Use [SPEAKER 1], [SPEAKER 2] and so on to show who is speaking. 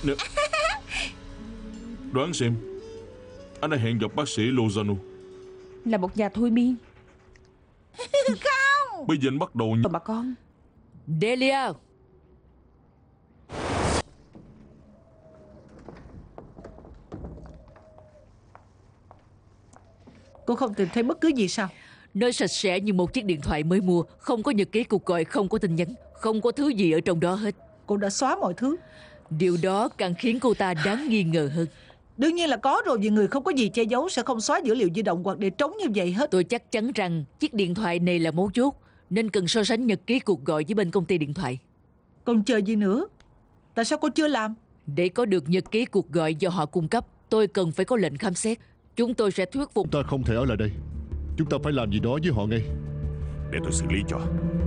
[SPEAKER 1] Đoán xem, anh đã hẹn gặp bác sĩ Lozano.
[SPEAKER 2] Là một nhà thôi miên.
[SPEAKER 3] Không.
[SPEAKER 1] Bây giờ anh bắt đầu
[SPEAKER 2] Bà con.
[SPEAKER 4] Delia.
[SPEAKER 3] Cô không tìm thấy bất cứ gì sao?
[SPEAKER 4] Nơi sạch sẽ như một chiếc điện thoại mới mua, không có nhật ký cuộc gọi, không có tin nhắn, không có thứ gì ở trong đó hết.
[SPEAKER 3] Cô đã xóa mọi thứ.
[SPEAKER 4] Điều đó càng khiến cô ta đáng nghi ngờ hơn.
[SPEAKER 3] Đương nhiên là có rồi, vì người không có gì che giấu sẽ không xóa dữ liệu di động hoặc để trống như vậy hết.
[SPEAKER 4] Tôi chắc chắn rằng chiếc điện thoại này là mấu chốt, nên cần so sánh nhật ký cuộc gọi với bên công ty điện thoại.
[SPEAKER 3] Còn chờ gì nữa? Tại sao cô chưa làm?
[SPEAKER 4] Để có được nhật ký cuộc gọi do họ cung cấp, tôi cần phải có lệnh khám xét. Chúng tôi sẽ thuyết phục.
[SPEAKER 5] Chúng ta không thể ở lại đây. Chúng ta phải làm gì đó với họ ngay.
[SPEAKER 6] Để tôi xử lý cho.